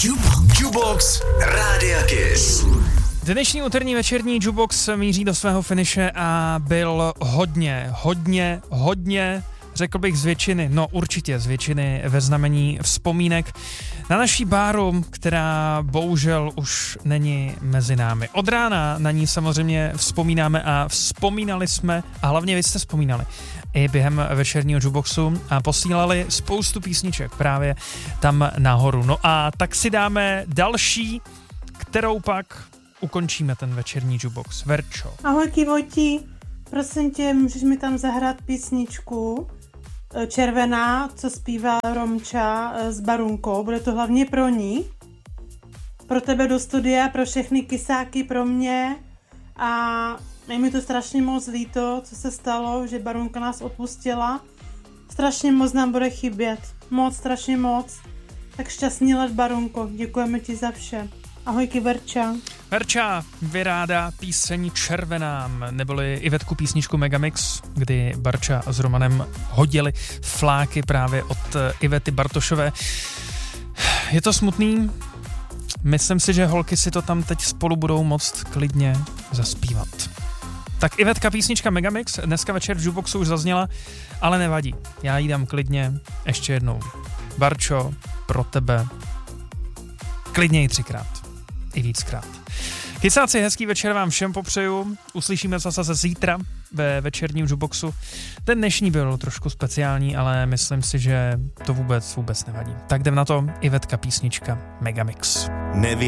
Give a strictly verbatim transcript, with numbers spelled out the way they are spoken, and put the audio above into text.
Jukebox Rádia Kiss. Dnešní úterní večerní Jukebox míří do svého finiše a byl hodně, hodně, hodně, řekl bych z většiny, no určitě z většiny ve znamení vzpomínek na naší báru, která bohužel už není mezi námi. Od rána na ní samozřejmě vzpomínáme a vzpomínali jsme, a hlavně vy jste vzpomínali i během večerního Jukeboxu a posílali spoustu písniček právě tam nahoru. No a tak si dáme další, kterou pak ukončíme ten večerní Jukebox. Verčo. Ahoj Kivoti, prosím tě, můžeš mi tam zahrát písničku Červená, co zpívá Romča s Barunkou, bude to hlavně pro ní, pro tebe do studia, pro všechny kysáky, pro mě a je mi to strašně moc líto, co se stalo, že Barunka nás opustila, strašně moc nám bude chybět, moc, strašně moc, tak šťastný let Barunko, děkujeme ti za vše. Ahojky Verča. Verča vyráda píseň Červená, neboli Ivetku písničku Megamix, kdy Barča s Romanem hodili fláky právě od Ivety Bartošové. Je to smutný, myslím si, že holky si to tam teď spolu budou moct klidně zaspívat. Tak Ivetka písnička Megamix dneska večer v Jukeboxu už zazněla, ale nevadí, já jí dám klidně ještě jednou. Barčo, pro tebe klidně i třikrát. I víckrát. Kysáci, hezký večer vám všem popřeju. Uslyšíme se zase zítra ve večerním Jukeboxu. Ten dnešní byl trošku speciální, ale myslím si, že to vůbec, vůbec nevadí. Tak jdem na to, Ivetka písnička Megamix. Neví